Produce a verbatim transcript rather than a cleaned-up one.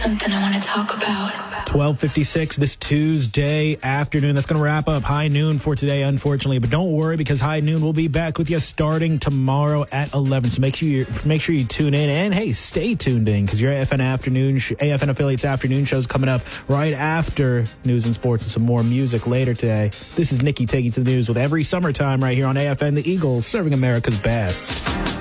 Something I want to talk about. twelve fifty-six this Tuesday afternoon. That's going to wrap up High Noon for today, unfortunately. But don't worry, because High Noon will be back with you starting tomorrow at eleven. So make sure you make sure you tune in. And, hey, stay tuned in, because your A F N afternoon, sh- A F N Affiliates afternoon show is coming up right after news and sports and some more music later today. This is Nikki taking you to the news with every summertime right here on A F N, the Eagle, serving America's best.